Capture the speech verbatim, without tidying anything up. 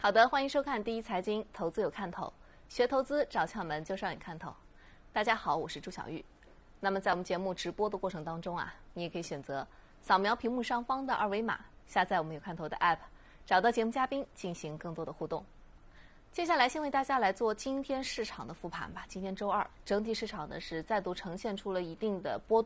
好的，欢迎收看第一财经，投资有看头，学投资找窍门就让你看透。大家好，我是朱小玉。那么在我们节目直播的过程当中啊，你也可以选择扫描屏幕上方的二维码，下载我们有看头的 App， 找到节目嘉宾进行更多的互动。接下来先为大家来做今天市场的复盘吧。今天周二，整体市场呢是再度呈现出了一定的波